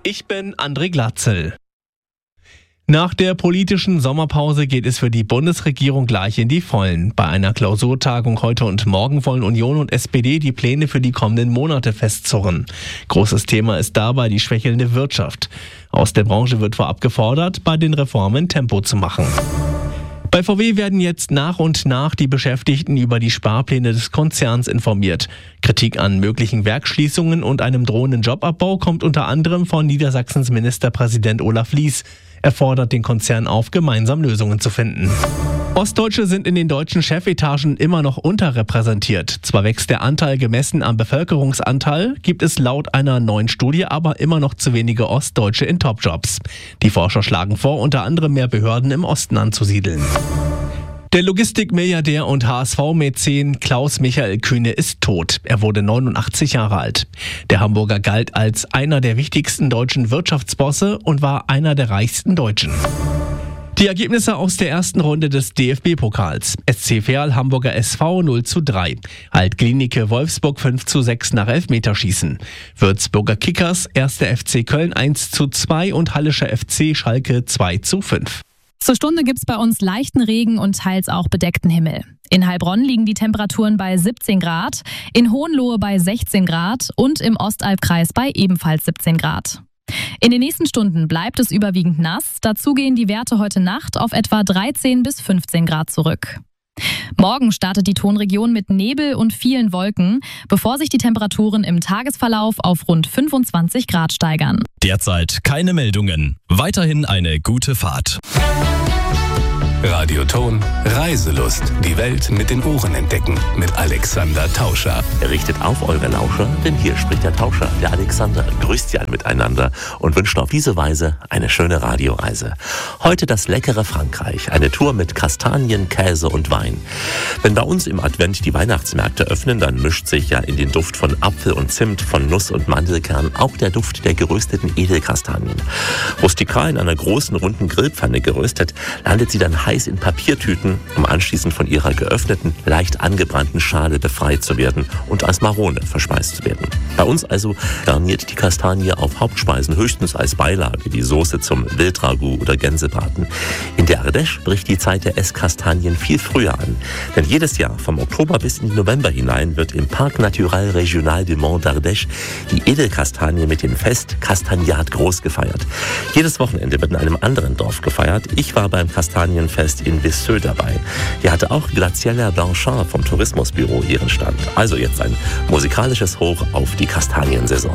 Ich bin André Glatzel. Nach der politischen Sommerpause geht es für die Bundesregierung gleich in die Vollen. Bei einer Klausurtagung heute und morgen wollen Union und SPD die Pläne für die kommenden Monate festzurren. Großes Thema ist dabei die schwächelnde Wirtschaft. Aus der Branche wird vorab gefordert, bei den Reformen Tempo zu machen. Bei VW werden jetzt nach und nach die Beschäftigten über die Sparpläne des Konzerns informiert. Kritik an möglichen Werksschließungen und einem drohenden Jobabbau kommt unter anderem von Niedersachsens Ministerpräsident Olaf Lies. Er fordert den Konzern auf, gemeinsam Lösungen zu finden. Ostdeutsche sind in den deutschen Chefetagen immer noch unterrepräsentiert. Zwar wächst der Anteil gemessen am Bevölkerungsanteil, gibt es laut einer neuen Studie aber immer noch zu wenige Ostdeutsche in Topjobs. Die Forscher schlagen vor, unter anderem mehr Behörden im Osten anzusiedeln. Der Logistikmilliardär und HSV-Mäzen Klaus Michael Kühne ist tot. Er wurde 89 Jahre alt. Der Hamburger galt als einer der wichtigsten deutschen Wirtschaftsbosse und war einer der reichsten Deutschen. Die Ergebnisse aus der ersten Runde des DFB-Pokals. SC Verl Hamburger SV 0:3. Alt-Glienicke Wolfsburg 5:6 nach Elfmeterschießen. Würzburger Kickers 1. FC Köln 1:2 und Hallischer FC Schalke 2:5. Zur Stunde gibt's bei uns leichten Regen und teils auch bedeckten Himmel. In Heilbronn liegen die Temperaturen bei 17 Grad, in Hohenlohe bei 16 Grad und im Ostalbkreis bei ebenfalls 17 Grad. In den nächsten Stunden bleibt es überwiegend nass. Dazu gehen die Werte heute Nacht auf etwa 13 bis 15 Grad zurück. Morgen startet die Tonregion mit Nebel und vielen Wolken, bevor sich die Temperaturen im Tagesverlauf auf rund 25 Grad steigern. Derzeit keine Meldungen. Weiterhin eine gute Fahrt. Radioton Reiselust. Die Welt mit den Ohren entdecken. Mit Alexander Tauscher. Richtet auf eure Lauscher, denn hier spricht der Tauscher, der Alexander. Grüßt sie alle miteinander und wünscht auf diese Weise eine schöne Radioreise. Heute das leckere Frankreich. Eine Tour mit Kastanien, Käse und Wein. Wenn bei uns im Advent die Weihnachtsmärkte öffnen, dann mischt sich ja in den Duft von Apfel und Zimt, von Nuss und Mandelkern auch der Duft der gerösteten Edelkastanien. Rustikal in einer großen, runden Grillpfanne geröstet, landet sie dann heiß in Papiertüten, um anschließend von ihrer geöffneten, leicht angebrannten Schale befreit zu werden und als Marone verspeist zu werden. Bei uns also garniert die Kastanie auf Hauptspeisen höchstens als Beilage, die Soße zum Wildragout oder Gänsebraten. In der Ardèche bricht die Zeit der Esskastanien viel früher an. Denn jedes Jahr, vom Oktober bis in den November hinein, wird im Parc Naturel Régional du Mont d'Ardèche die Edelkastanie mit dem Fest Castagnat groß gefeiert. Jedes Wochenende wird in einem anderen Dorf gefeiert. Ich war beim Kastanienfest in Visseux dabei. Hier hatte auch Graziella Blanchard vom Tourismusbüro ihren Stand. Also jetzt ein musikalisches Hoch auf die Kastaniensaison.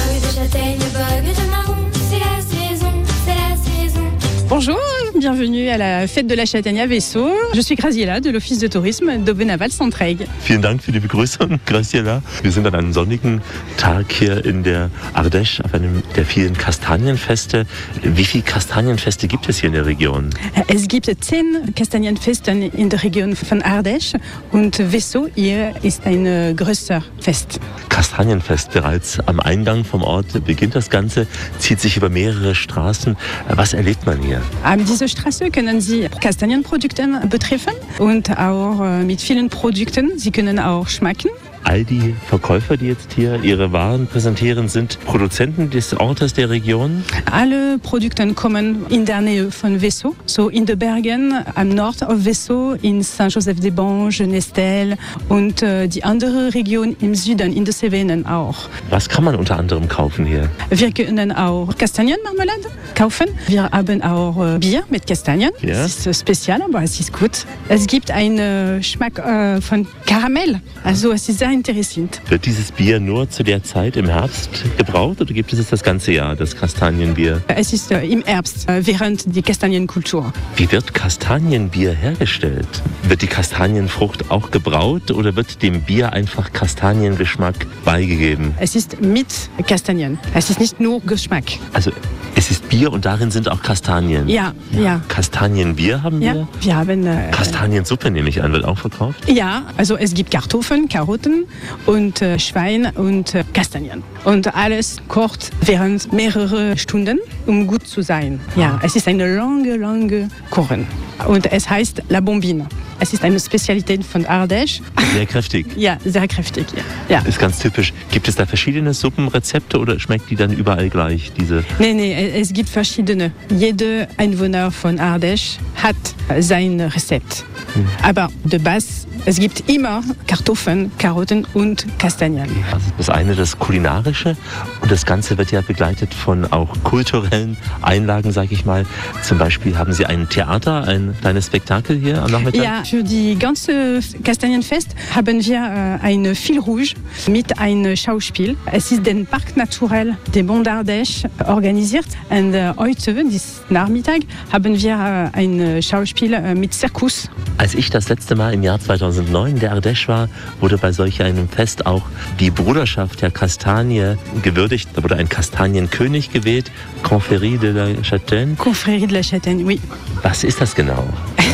Bonjour, bienvenue à la fête de la Châtaigne à Vissaux. Je suis Graziella de l'Office de Tourisme d'Aubenaval-Centraigue. Vielen Dank für die Begrüßung, Graziella. Wir sind an einem sonnigen Tag hier in der Ardèche auf einem der vielen Kastanienfeste. Wie viele Kastanienfeste gibt es hier in der Region? Es gibt 10 Kastanienfeste in der Region von Ardèche und Vissaux hier ist ein größer Fest. Kastanienfest, bereits am Eingang vom Ort beginnt das Ganze, zieht sich über mehrere Straßen. Was erlebt man hier? An dieser Straße können Sie Kastanienprodukte betreffen und auch mit vielen Produkten. Sie können auch schmecken. All die Verkäufer, die jetzt hier ihre Waren präsentieren, sind Produzenten des Ortes, der Region? Alle Produkte kommen in der Nähe von Vissaux, so in den Bergen am Nord von Vissaux, in Saint-Joseph-des-Banges, Nestel und die andere Region im Süden, in den Cevennen auch. Was kann man unter anderem kaufen hier? Wir können auch Kastanienmarmelade kaufen. Wir haben auch Bier mit Kastanien. Ja. Das ist speziell, aber es ist gut. Es gibt einen Geschmack von Karamell. Also es ist sehr interessant. Wird dieses Bier nur zu der Zeit im Herbst gebraut oder gibt es das ganze Jahr, das Kastanienbier? Es ist im Herbst, während der Kastanienkultur. Wie wird Kastanienbier hergestellt? Wird die Kastanienfrucht auch gebraut oder wird dem Bier einfach Kastaniengeschmack beigegeben? Es ist mit Kastanien. Es ist nicht nur Geschmack. Also es ist Bier und darin sind auch Kastanien? Ja. Kastanienbier haben wir? Ja, wir haben... Kastaniensuppe nehme ich an, wird auch verkauft? Ja, also es gibt Kartoffeln, Karotten und Schwein und Kastanien. Und alles kocht während mehrerer Stunden, um gut zu sein. Ja, es ist eine lange Kuchen. Und es heißt La Bombine. Es ist eine Spezialität von Ardèche. Sehr kräftig. Ja, sehr kräftig. Ja. Ist ganz typisch. Gibt es da verschiedene Suppenrezepte oder schmeckt die dann überall gleich? Nee, es gibt verschiedene. Jeder Einwohner von Ardèche hat sein Rezept. Aber de base, es gibt immer Kartoffeln, Karotten und Kastanien. Also das eine das Kulinarische und das Ganze wird ja begleitet von auch kulturellen Einlagen, sage ich mal. Zum Beispiel haben Sie ein Theater, ein kleines Spektakel hier am Nachmittag? Ja, für die ganze Kastanienfest haben wir ein Fil Rouge mit einem Schauspiel. Es ist den Parc Naturel des Monts d'Ardèche organisiert. Und heute, diesen Nachmittag, haben wir ein Schauspiel mit Zirkus. Als ich das letzte Mal im Jahr 2009 in der Ardèche war, wurde bei solch einem Fest auch die Bruderschaft der Kastanie gewürdigt. Da wurde ein Kastanienkönig gewählt, Confrérie de la Châtaigne. Confrérie de la Châtaigne, oui. Was ist das genau?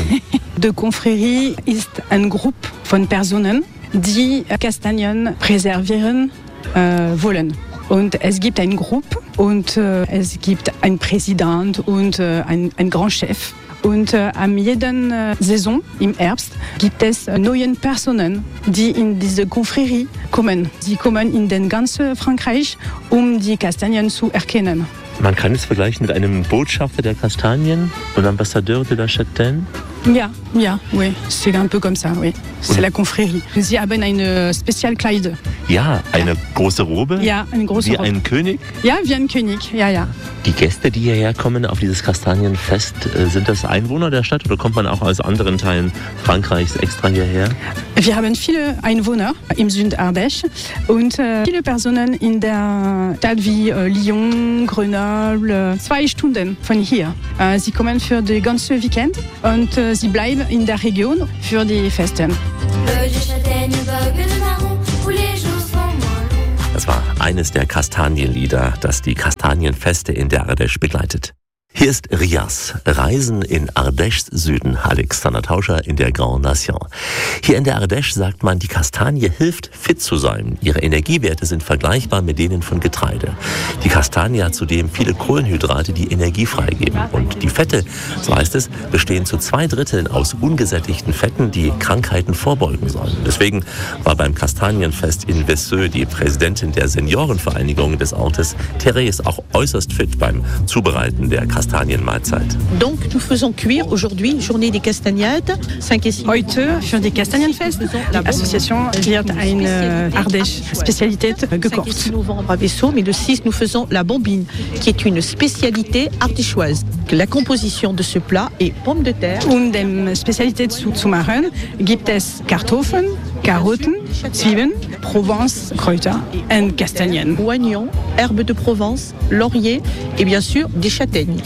Die Confrérie ist ein Gruppe von Personen, die Kastanien präservieren wollen. Und es gibt eine Gruppe und es gibt einen Präsident und einen Grand Chef. Und an jeder Saison im Herbst gibt es neue Personen, die in diese Confrérie kommen. Sie kommen in den ganzen Frankreich, um die Kastanien zu erkennen. Man kann es vergleichen mit einem Botschafter der Kastanien, un ambassadeur de la Châtaigne. Ja, oui, c'est un peu comme ça, oui. C'est la Confrérie. Sie haben eine Spezialkleide. Ja, eine große Robe. Ja, eine große Robe. Wie ein König. Ja, wie ein König, ja. Die Gäste, die hierher kommen auf dieses Kastanienfest, sind das Einwohner der Stadt oder kommt man auch aus anderen Teilen Frankreichs extra hierher? Wir haben viele Einwohner im Süden Ardèche und viele Personen in der Stadt wie Lyon, Grenoble, 2 Stunden von hier. Sie kommen für die ganze Weekend und sie bleiben in der Region für die Festen. Das war eines der Kastanienlieder, das die Kastanienfeste in der Ardèche begleitet. Hier ist Rias, Reisen in Ardèches Süden, Alexander Tauscher in der Grande Nation. Hier in der Ardèche sagt man, die Kastanie hilft, fit zu sein. Ihre Energiewerte sind vergleichbar mit denen von Getreide. Die Kastanie hat zudem viele Kohlenhydrate, die Energie freigeben. Und die Fette, so heißt es, bestehen zu 2/3 aus ungesättigten Fetten, die Krankheiten vorbeugen sollen. Deswegen war beim Kastanienfest in Vaisseux die Präsidentin der Seniorenvereinigung des Ortes, Therese, auch äußerst fit beim Zubereiten der Kastanienmahlzeit. Donc nous faisons cuire aujourd'hui Journée des Castagnades 5 et 6. Heute für die Kastanienfest. Die Association wird eine Ardèche-Spezialität gekocht. Le 5 novembre à Vaissaux, mais le 6 nous faisons la bombine, qui est une spécialité ardéchoise. La composition de ce plat est pommes de terre. Um die Spezialität zu machen, gibt es Kartoffeln, Karotten, Zwiebeln, Provence, Kräuter und Kastanien. Oignons, herbes de Provence, laurier et bien sûr des châtaignes.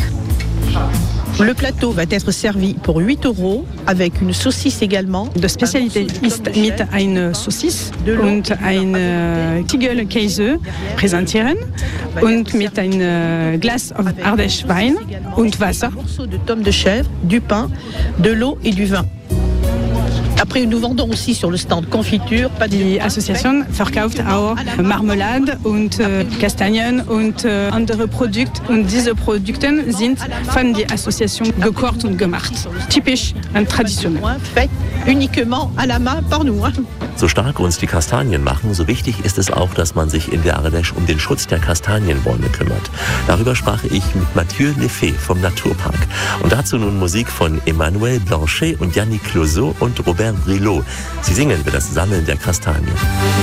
Le plateau va être servi pour 8 € avec une saucisse également. Die Spezialität ist mit einer Saucisse und einem Ziegelkäse präsentieren und mit einem Glas Ardèche Wein und Wasser. Un morceau de tome de chèvre, du pain, de l'eau et du vin. Après, nous vendons aussi sur le stand Confiture. Die Association verkauft auch Marmelade und Kastanien und andere Produkte. Und diese Produkte sind von der Association gekocht und gemacht. Typisch und traditionell. Fait uniquement à la main par nous. So stark uns die Kastanien machen, so wichtig ist es auch, dass man sich in der Ardèche um den Schutz der Kastanienbäume kümmert. Darüber sprach ich mit Mathieu Lefebvre vom Naturpark. Und dazu nun Musik von Emmanuel Blanchet und Yannick Closeau und Robert Brilot. Sie singen über das Sammeln der Kastanien.